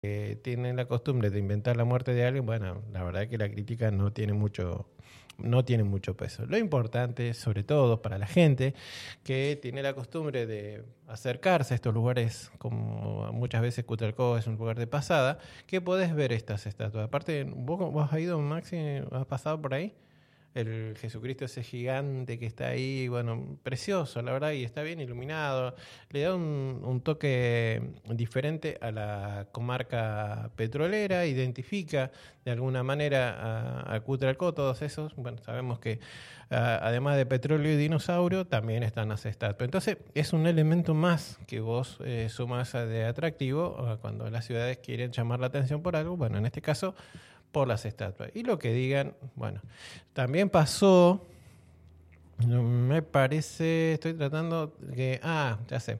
tienen la costumbre de inventar la muerte de alguien, bueno, la verdad que la crítica no tiene mucho peso. Lo importante, sobre todo para la gente que tiene la costumbre de acercarse a estos lugares, como muchas veces Cutralcó es un lugar de pasada, que podés ver estas estatuas. Aparte, ¿vos has ido, Maxi? ¿Has pasado por ahí? El Jesucristo ese gigante que está ahí, bueno, precioso, la verdad, y está bien iluminado. Le da un toque diferente a la comarca petrolera, identifica de alguna manera a Cutralcó, todos esos. Bueno, sabemos que además de petróleo y dinosaurio, también están las estatuas. Entonces, es un elemento más que vos sumas de atractivo cuando las ciudades quieren llamar la atención por algo. Bueno, en este caso por las estatuas. Y lo que digan, bueno, también pasó, me parece, estoy tratando que, ya sé,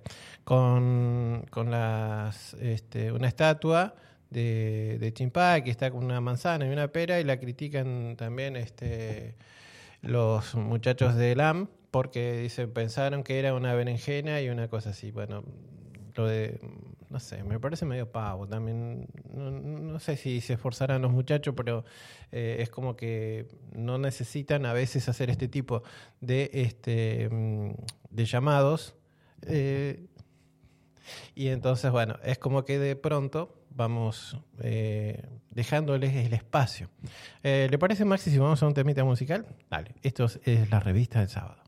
con una estatua de Chimpá que está con una manzana y una pera y la critican también los muchachos de LAM porque dicen, pensaron que era una berenjena y una cosa así. Bueno, lo de, no sé, me parece medio pavo también. No sé si se esforzarán los muchachos, pero es como que no necesitan a veces hacer este tipo de llamados. Y entonces, bueno, es como que de pronto vamos dejándoles el espacio. ¿Le parece, Maxi, si vamos a un temita musical? Dale, esto es la revista del sábado.